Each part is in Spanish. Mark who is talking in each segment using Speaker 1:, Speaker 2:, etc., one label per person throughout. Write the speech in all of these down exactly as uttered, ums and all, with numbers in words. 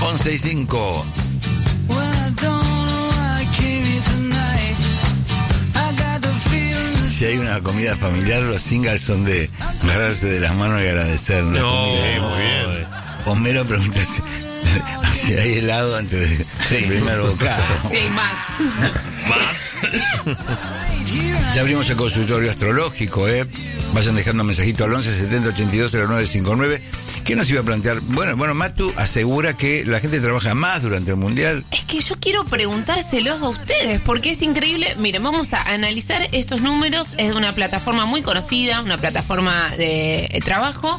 Speaker 1: once y cinco. Si hay una comida familiar, los singles son de agarrarse de las manos y agradecer.
Speaker 2: No,
Speaker 1: sí,
Speaker 2: muy bien.
Speaker 1: Homero pregunta si, si hay helado antes del sí. primer bocado.
Speaker 3: Sí, hay más.
Speaker 2: ¿Más?
Speaker 1: Ya abrimos el consultorio astrológico, ¿eh? Vayan dejando mensajito al once setenta ochenta y dos cero nueve cincuenta y nueve. ¿Qué nos iba a plantear? Bueno, bueno, Matu asegura que la gente trabaja más durante el Mundial.
Speaker 3: Es que yo quiero preguntárselos a ustedes, porque es increíble. Miren, vamos a analizar estos números. Es de una plataforma muy conocida, una plataforma de trabajo.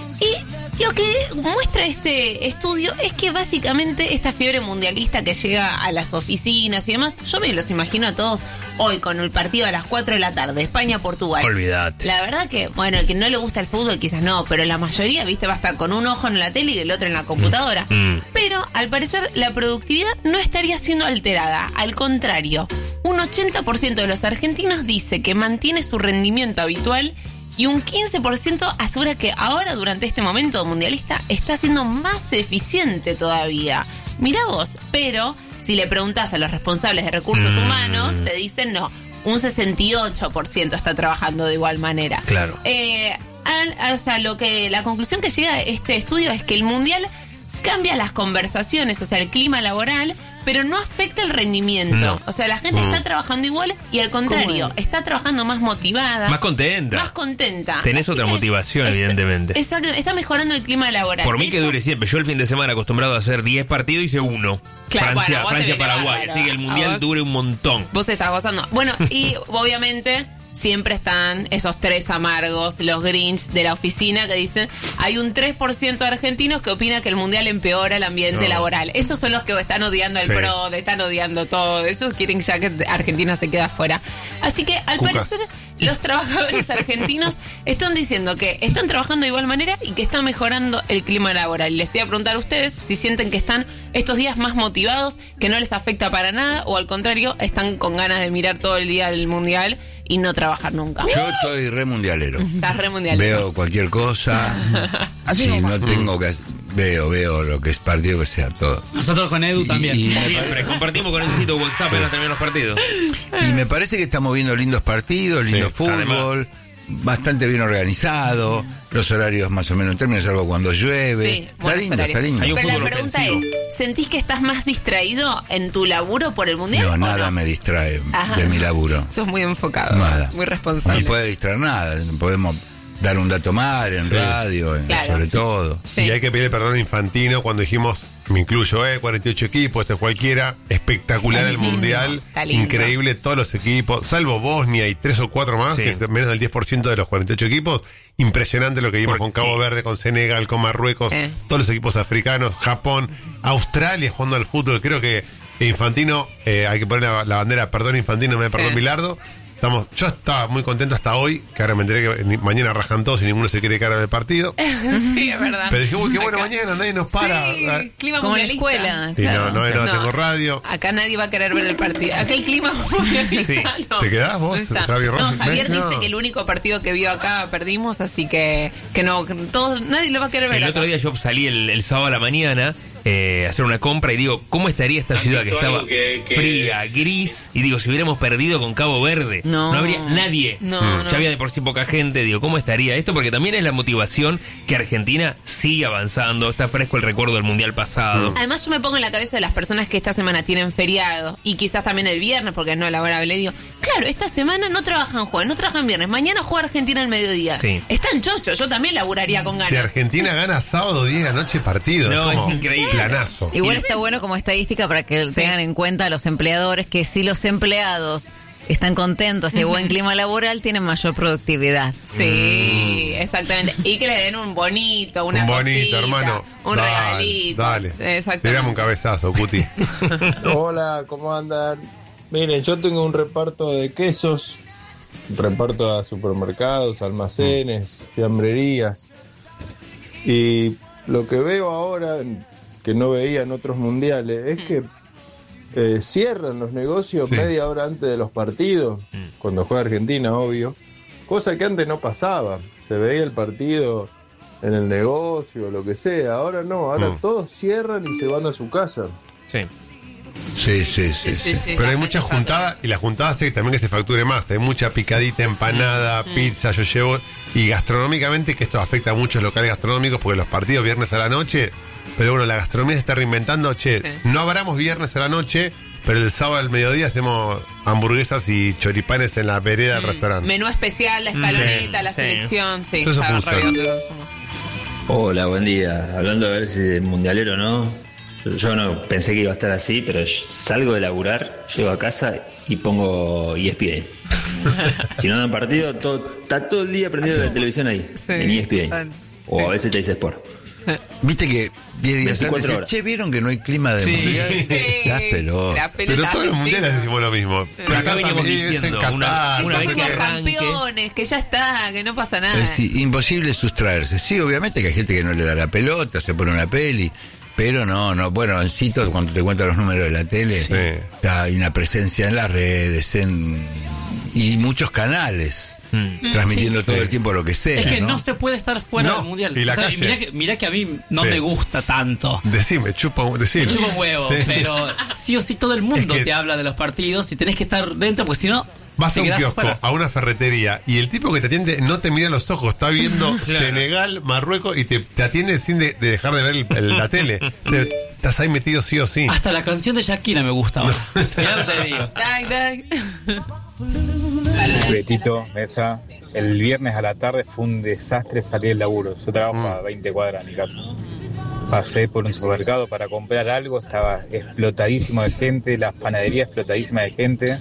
Speaker 3: Y lo que muestra este estudio es que básicamente esta fiebre mundialista que llega a las oficinas y demás, yo me los imagino a todos hoy con el partido a las cuatro de la tarde, España-Portugal.
Speaker 2: Olvídate.
Speaker 3: La verdad que, bueno, el que no le gusta el fútbol quizás no, pero la mayoría, viste, va a estar con un ojo en la tele y el otro en la computadora. Mm. Pero, al parecer, la productividad no estaría siendo alterada. Al contrario, un ochenta por ciento de los argentinos dice que mantiene su rendimiento habitual y un quince por ciento asegura que ahora, durante este momento mundialista, está siendo más eficiente todavía. Mirá vos, pero si le preguntás a los responsables de recursos mm. humanos, te dicen no, un sesenta y ocho por ciento está trabajando de igual manera.
Speaker 2: Claro.
Speaker 3: Eh, al, o sea, lo que la conclusión que llega a este estudio es que el mundial cambia las conversaciones, o sea, el clima laboral, pero no afecta el rendimiento. No. O sea, la gente mm. está trabajando igual y al contrario, está trabajando más motivada.
Speaker 2: Más contenta.
Speaker 3: Más contenta.
Speaker 2: Tenés
Speaker 3: Así
Speaker 2: otra motivación,
Speaker 3: está,
Speaker 2: evidentemente.
Speaker 3: Exacto, está mejorando el clima laboral.
Speaker 2: Por mí
Speaker 3: de
Speaker 2: que
Speaker 3: hecho,
Speaker 2: dure siempre. Yo el fin de semana acostumbrado a hacer diez partidos, hice uno.
Speaker 3: Claro,
Speaker 2: Francia,
Speaker 3: bueno,
Speaker 2: Francia Paraguay. Así que el mundial dure un montón.
Speaker 3: Vos estás gozando. Bueno, y obviamente siempre están esos tres amargos, los Grinch de la oficina que dicen, hay un tres por ciento de argentinos que opina que el mundial empeora el ambiente no. laboral. Esos son los que están odiando al sí. Pro, están odiando todo. Esos quieren ya que Argentina se quede afuera. Así que al Cucas. parecer los trabajadores argentinos están diciendo que están trabajando de igual manera y que están mejorando el clima laboral. Les iba a preguntar a ustedes si sienten que están estos días más motivados, que no les afecta para nada, o al contrario, están con ganas de mirar todo el día el mundial y no trabajar nunca.
Speaker 1: Yo estoy re mundialero.
Speaker 3: Estás re mundialero.
Speaker 1: Veo cualquier cosa. Si sí, no tengo que... Veo, veo lo que es partido que sea todo.
Speaker 4: Nosotros con Edu también.
Speaker 2: Y, y siempre compartimos con el sitio WhatsApp sí. en terminar los partidos.
Speaker 1: Y me parece que estamos viendo lindos partidos, lindo sí, fútbol, además. Bastante bien organizado, los horarios más o menos en términos, salvo cuando llueve. Sí, está lindo, horarios. está lindo.
Speaker 3: Hay un Pero la pregunta ofensivo. es, ¿sentís que estás más distraído en tu laburo por el mundial?
Speaker 1: No, nada no? me distrae Ajá. de mi laburo.
Speaker 3: Sos muy enfocado,
Speaker 1: nada.
Speaker 3: muy responsable.
Speaker 1: No puede distraer nada, podemos dar un dato mal en sí. radio, en, claro. sobre todo.
Speaker 5: Sí. Y hay que pedirle perdón a Infantino cuando dijimos, me incluyo, eh, cuarenta y ocho equipos, este es cualquiera, espectacular el mundial, increíble todos los equipos, salvo Bosnia y tres o cuatro más, sí. que es menos del diez por ciento de los cuarenta y ocho equipos, impresionante lo que vimos con Cabo Verde, con Senegal, con Marruecos, sí. todos los equipos africanos, Japón, Australia jugando al fútbol. Creo que Infantino, eh, hay que poner la, la bandera, perdón Infantino, me sí. perdón Bilardo. Estamos, yo estaba muy contento hasta hoy, que ahora me enteré que mañana rajan todos y ninguno se quiere quedar en el partido.
Speaker 3: Sí, es verdad.
Speaker 5: Pero dije, uy, qué bueno, acá, mañana nadie nos para.
Speaker 3: Sí, clima
Speaker 5: como
Speaker 3: mundialista.
Speaker 5: Escuela, claro. Y no, no, no, no, tengo radio.
Speaker 3: Acá nadie va a querer ver el partido. Acá el clima mundialista. Sí.
Speaker 5: No. ¿Te quedás vos, no Javier Rossi?
Speaker 3: No, Javier ¿ves? dice no. que el único partido que vio acá perdimos, así que, que no, que todos, nadie lo va a querer ver.
Speaker 2: El
Speaker 3: acá.
Speaker 2: otro día yo salí el, el sábado a la mañana. Eh, hacer una compra y digo, ¿cómo estaría esta ciudad que estaba que, que... fría, gris? Y digo, si hubiéramos perdido con Cabo Verde, no, no habría nadie.
Speaker 3: No,
Speaker 2: mm.
Speaker 3: no.
Speaker 2: Ya había de por sí poca gente. Digo, ¿cómo estaría esto? Porque también es la motivación que Argentina sigue avanzando. Está fresco el recuerdo del Mundial pasado.
Speaker 3: Mm. Además, yo me pongo en la cabeza de las personas que esta semana tienen feriado y quizás también el viernes, porque no es laborable. Digo, claro, esta semana no trabajan jueves, no trabajan viernes. Mañana juega Argentina al mediodía. Sí. Están chochos. Yo también laburaría con ganas.
Speaker 5: Si Argentina gana sábado diez de la noche partido.
Speaker 2: No,
Speaker 5: es,
Speaker 2: como es increíble.
Speaker 5: Planazo.
Speaker 6: Igual está bueno como estadística para que sí. tengan en cuenta a los empleadores que si los empleados están contentos y hay buen clima laboral, tienen mayor productividad.
Speaker 3: Sí, mm. exactamente. Y que le den un bonito, una
Speaker 5: un bonito,
Speaker 3: cosita,
Speaker 5: hermano.
Speaker 3: Un
Speaker 5: dale,
Speaker 3: regalito.
Speaker 5: Dale.
Speaker 3: Exactamente.
Speaker 5: Tirame un cabezazo, Cuti.
Speaker 7: Hola, ¿cómo andan? Miren, yo tengo un reparto de quesos, un reparto a supermercados, almacenes, mm. fiambrerías. Y lo que veo ahora, que no veía en otros mundiales, es que eh, cierran los negocios sí. media hora antes de los partidos, mm. cuando juega Argentina, obvio, cosa que antes no pasaba. Se veía el partido en el negocio, lo que sea. Ahora no, ahora mm. todos cierran y se van a su casa.
Speaker 2: Sí.
Speaker 1: Sí, sí, sí, sí, sí.
Speaker 5: sí. Pero hay mucha juntada, y la juntada hace también que se facture más. Hay mucha picadita, empanada, mm. pizza, yo llevo. Y gastronómicamente, que esto afecta a muchos locales gastronómicos, porque los partidos viernes a la noche, pero bueno, la gastronomía se está reinventando. Che, sí. no abramos viernes a la noche, pero el sábado al mediodía hacemos hamburguesas y choripanes en la vereda mm. del restaurante.
Speaker 3: Menú especial, la escaloneta, sí. la selección. Sí,
Speaker 5: eso funciona.
Speaker 4: Hola, buen día. Hablando de ver si es mundialero o no. Yo no pensé que iba a estar así, pero salgo de laburar, llego a casa y pongo E S P N. Si no dan partido, todo, está todo el día prendido de la televisión ahí, sí, en E S P N. Sí. O a veces te dice Sport.
Speaker 1: Viste que diez días antes dice, che, ¿vieron que no hay clima de sí. mundial? Sí. Las pelotas.
Speaker 5: Pero todos los mundiales decimos lo mismo.
Speaker 2: Pero acá venimos diciendo,
Speaker 3: Qatar,
Speaker 2: una,
Speaker 3: una vez que campeones, que ya está, que no pasa nada.
Speaker 1: Es imposible sustraerse. Sí, obviamente que hay gente que no le da la pelota, se pone una peli. Pero no, no, bueno, en sitios cuando te cuentan los números de la tele, sí. hay una presencia en las redes, en y muchos canales mm. transmitiendo sí, todo sí. el tiempo lo que sea.
Speaker 8: Es que no,
Speaker 1: no
Speaker 8: se puede estar fuera no, del mundial.
Speaker 5: Y la
Speaker 8: o sea,
Speaker 5: calle.
Speaker 8: Mirá, que, mirá que a mí no sí. me gusta tanto.
Speaker 5: Decime, chupa, decime.
Speaker 8: Me chupa un huevo, sí. pero sí o sí todo el mundo es que te habla de los partidos y tenés que estar dentro, porque si no.
Speaker 5: Vas a un kiosco, afuera. A una ferretería, y el tipo que te atiende no te mira los ojos, está viendo claro. Senegal, Marruecos, y te, te atiende sin de, de dejar de ver el, el, la tele. Te, estás ahí metido sí o sí.
Speaker 8: Hasta la canción de Shakira me gusta ahora. Ya te digo.
Speaker 9: Betito, Mesa, el viernes a la tarde fue un desastre salir del laburo. Yo trabajo mm. a veinte cuadras de mi casa. Pasé por un supermercado para comprar algo, estaba explotadísimo de gente, las panaderías explotadísimas de gente.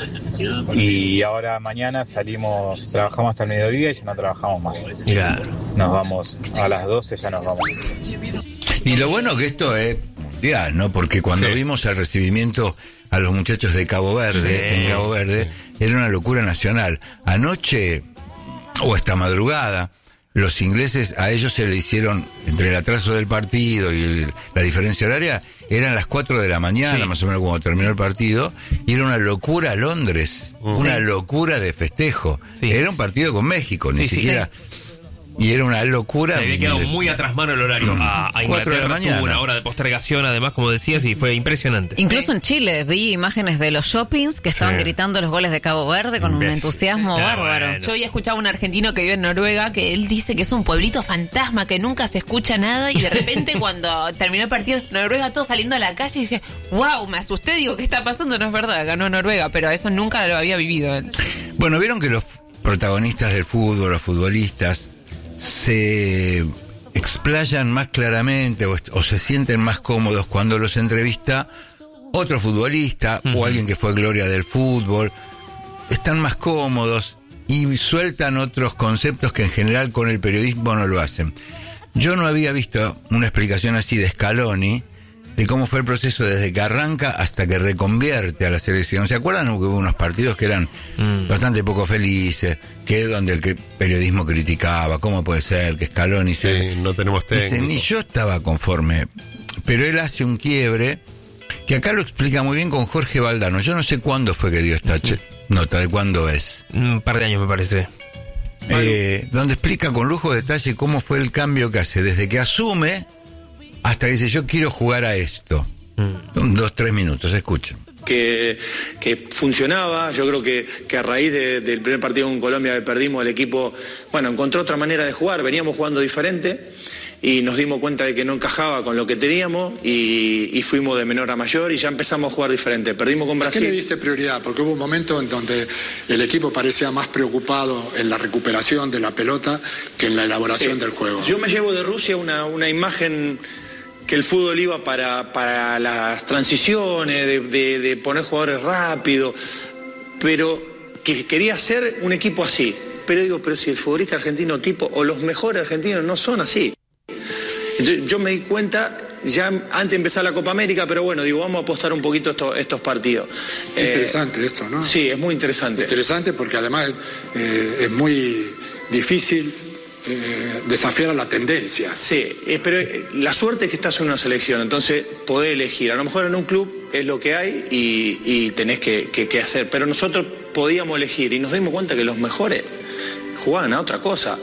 Speaker 9: Y ahora mañana salimos, trabajamos hasta el mediodía y ya no trabajamos más.
Speaker 2: Claro.
Speaker 9: Nos vamos a las doce, ya nos vamos.
Speaker 1: Y lo bueno que esto es mundial, ¿no? Porque cuando sí. vimos el recibimiento a los muchachos de Cabo Verde, sí. en Cabo Verde, era una locura nacional. Anoche, o esta madrugada, los ingleses, a ellos se le hicieron, entre el atraso del partido y el, la diferencia horaria, eran las cuatro de la mañana, sí. más o menos cuando terminó el partido, y era una locura Londres, uh-huh. una locura de festejo. Sí. Era un partido con México, ni sí, siquiera... Sí. Y era una locura.
Speaker 2: Se había quedado
Speaker 1: de...
Speaker 2: muy atrás mano el horario. A, a Inglaterra de la mañana. Tuvo una hora de postergación, además, como decías, y fue impresionante.
Speaker 6: Incluso sí. en Chile vi imágenes de los shoppings que estaban sí. gritando los goles de Cabo Verde con un entusiasmo Está bárbaro.
Speaker 3: Bueno. Yo había escuchado a un argentino que vive en Noruega que él dice que es un pueblito fantasma, que nunca se escucha nada, y de repente cuando terminó el partido Noruega, todos saliendo a la calle, y dije, wow, me asusté, digo, ¿qué está pasando? No es verdad, ganó Noruega, pero eso nunca lo había vivido él.
Speaker 1: Bueno, vieron que los protagonistas del fútbol, los futbolistas, se explayan más claramente o, o se sienten más cómodos cuando los entrevista otro futbolista uh-huh. o alguien que fue gloria del fútbol. Están más cómodos y sueltan otros conceptos que en general con el periodismo no lo hacen. Yo no había visto una explicación así de Scaloni, de cómo fue el proceso desde que arranca hasta que reconvierte a la selección. ¿Se acuerdan que hubo unos partidos que eran mm. bastante poco felices, que donde el que periodismo criticaba, cómo puede ser que Scaloni
Speaker 5: sí, se... no tenemos técnico.
Speaker 1: Dice, ni yo estaba conforme, pero él hace un quiebre, que acá lo explica muy bien con Jorge Valdano. Yo no sé cuándo fue que dio esta ch- nota, de cuándo es.
Speaker 2: Un par de años me parece.
Speaker 1: Eh, donde explica con lujo de detalle cómo fue el cambio que hace, desde que asume... hasta que dice, yo quiero jugar a esto. Mm. Son dos, tres minutos, escuchen.
Speaker 10: Que, que funcionaba, yo creo que, que a raíz de, del primer partido con Colombia que perdimos, el equipo, bueno, encontró otra manera de jugar, veníamos jugando diferente y nos dimos cuenta de que no encajaba con lo que teníamos y, y fuimos de menor a mayor y ya empezamos a jugar diferente. Perdimos con Brasil.
Speaker 11: ¿A qué le diste prioridad? Porque hubo un momento en donde el equipo parecía más preocupado en la recuperación de la pelota que en la elaboración sí. del juego.
Speaker 10: Yo me llevo de Rusia una, una imagen... que el fútbol iba para, para las transiciones, de, de, de poner jugadores rápido, pero que quería ser un equipo así. Pero digo, pero si el futbolista argentino tipo, o los mejores argentinos no son así. Entonces yo me di cuenta, ya antes de empezar la Copa América, pero bueno, digo, vamos a apostar un poquito estos, estos partidos.
Speaker 11: Es eh, interesante esto, ¿no?
Speaker 10: Sí, es muy interesante.
Speaker 11: Interesante porque además eh, es muy difícil... Eh, desafiar a la tendencia.
Speaker 10: Sí, eh, pero eh, la suerte es que estás en una selección, entonces podés elegir. A lo mejor en un club es lo que hay y, y tenés que, que, que hacer, pero nosotros podíamos elegir y nos dimos cuenta que los mejores jugaban a otra cosa.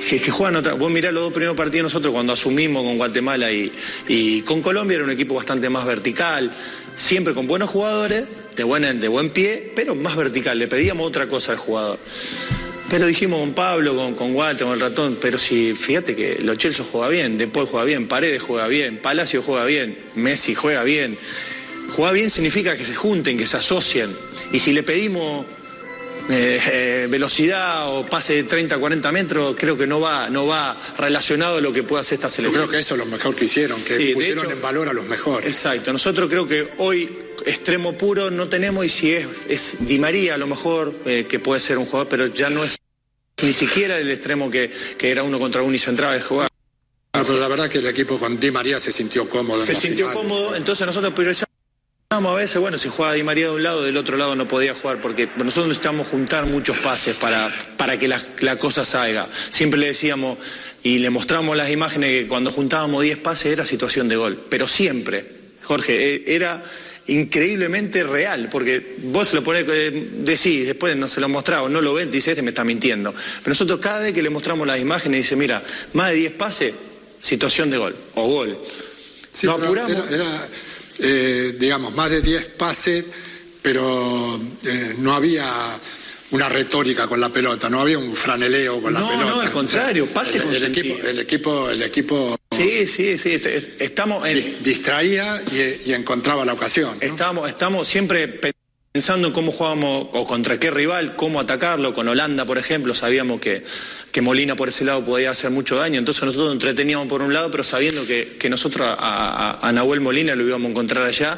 Speaker 10: que, que juegan otra. Vos mirá los dos primeros partidos nosotros cuando asumimos con Guatemala y, y con Colombia, era un equipo bastante más vertical, siempre con buenos jugadores, de buen, de buen pie, pero más vertical. Le pedíamos otra cosa al jugador. Pero dijimos con Pablo, con, con Walter, con el ratón, pero si fíjate que Lo Celso juega bien, De Paul juega bien, Paredes juega bien, Palacio juega bien, Messi juega bien. Jugar bien significa que se junten, que se asocien. Y si le pedimos eh, eh, velocidad o pase de treinta a cuarenta metros, creo que no va, no va relacionado a lo que puede hacer esta selección.
Speaker 11: Yo creo que eso es lo mejor que hicieron, que sí, pusieron hecho, en valor a los mejores.
Speaker 10: Exacto, nosotros creo que hoy extremo puro no tenemos, y si es, es Di María a lo mejor, eh, que puede ser un jugador, pero ya no es ni siquiera el extremo que, que era uno contra uno y se entraba de jugar.
Speaker 11: No, pero la verdad que el equipo con Di María se sintió cómodo.
Speaker 10: Se sintió final. cómodo, entonces nosotros priorizamos a veces, bueno, si juega Di María de un lado, del otro lado no podía jugar, porque nosotros necesitamos juntar muchos pases para, para que la, la cosa salga. Siempre le decíamos y le mostramos las imágenes que cuando juntábamos diez pases era situación de gol, pero siempre, Jorge, era increíblemente real, porque vos se lo ponés, eh, decís, después no se lo mostraba, no lo ven, te dice, este me está mintiendo. Pero nosotros cada vez que le mostramos las imágenes, dice, mira, más de diez pases, situación de gol, o gol.
Speaker 11: Sí, nos apuramos. Era, era eh, digamos, más de diez pases, pero eh, no había una retórica con la pelota, no había un franeleo con
Speaker 10: no,
Speaker 11: la pelota.
Speaker 10: No, al contrario, pase
Speaker 11: el,
Speaker 10: con
Speaker 11: el equipo, el equipo, el equipo.
Speaker 10: Sí, sí, sí, estamos en...
Speaker 11: distraía y, y encontraba la ocasión, ¿no?
Speaker 10: Estamos, estamos siempre pensando en cómo jugábamos o contra qué rival, cómo atacarlo. Con Holanda, por ejemplo, sabíamos que, que Molina por ese lado podía hacer mucho daño, entonces nosotros nos entreteníamos por un lado, pero sabiendo que, que nosotros a, a, a Nahuel Molina lo íbamos a encontrar allá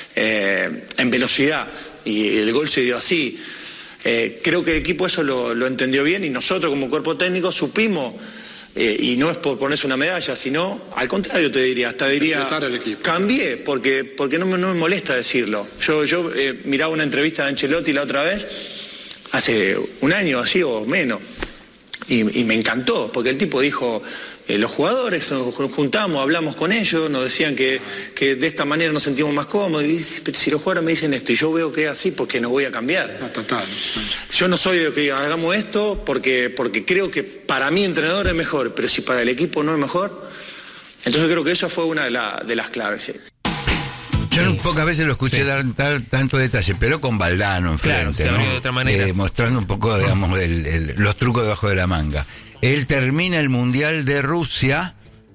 Speaker 10: eh, en velocidad, y el gol se dio así. Eh, creo que el equipo eso lo, lo entendió bien, y nosotros como cuerpo técnico supimos, eh, y no es por ponerse una medalla, sino al contrario, te diría, hasta diría, cambié, porque, porque no, me, no me molesta decirlo. Yo, yo eh, miraba una entrevista de Ancelotti la otra vez, hace un año así o menos, y, y me encantó, porque el tipo dijo... Eh, los jugadores nos juntamos, hablamos con ellos, nos decían que, que de esta manera nos sentimos más cómodos. Y si los jugadores me dicen esto y yo veo que es así, ¿por qué no voy a cambiar?
Speaker 11: No, total.
Speaker 10: Yo no soy de que hagamos esto porque, porque creo que para mi entrenador es mejor, pero si para el equipo no es mejor, entonces creo que eso fue una de, la, de las claves. ¿Sí?
Speaker 1: Yo sí. pocas veces lo escuché sí. dar, dar tanto detalle, pero con Valdano enfrente, claro, ¿no? De otra manera. Eh, mostrando un poco, digamos, el, el, los trucos debajo de la manga. Él termina el Mundial de Rusia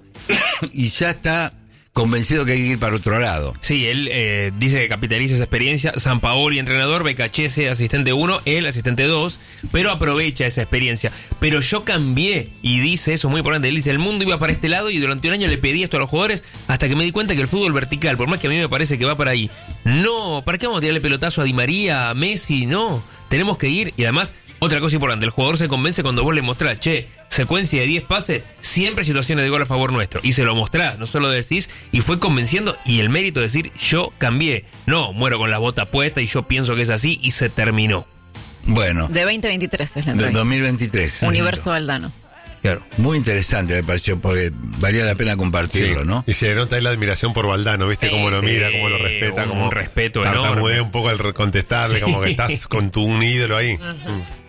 Speaker 1: y ya está convencido que hay que ir para otro lado.
Speaker 2: Sí, él eh, dice que capitaliza esa experiencia. Sampaoli, entrenador, Becachese, asistente uno, él, asistente dos, pero aprovecha esa experiencia. Pero yo cambié, y dice eso muy importante, él dice, el mundo iba para este lado y durante un año le pedí esto a los jugadores hasta que me di cuenta que el fútbol vertical, por más que a mí me parece que va para ahí, no, ¿para qué vamos a tirarle pelotazo a Di María, a Messi? No, tenemos que ir, y además... Otra cosa importante, el jugador se convence cuando vos le mostrás, che, secuencia de diez pases, siempre situaciones de gol a favor nuestro. Y se lo mostrás, no solo decís, y fue convenciendo, y el mérito de decir, yo cambié. No, muero con la bota puesta y yo pienso que es así, y se terminó.
Speaker 1: Bueno.
Speaker 6: De veinte veintitrés es la entrevista.
Speaker 1: De dos mil veintitrés.
Speaker 6: Universo Valdano.
Speaker 2: Claro.
Speaker 1: Muy interesante me pareció, porque valía la pena compartirlo,
Speaker 5: sí.
Speaker 1: ¿no?
Speaker 5: Y se le nota ahí la admiración por Valdano, ¿viste?
Speaker 2: Sí,
Speaker 5: cómo lo mira,
Speaker 2: sí,
Speaker 5: cómo lo respeta,
Speaker 2: un
Speaker 5: como
Speaker 2: respeto
Speaker 5: tartamudea
Speaker 2: enorme.
Speaker 5: un poco al contestarle, sí. como que estás con tu un ídolo ahí. Uh-huh. Mm.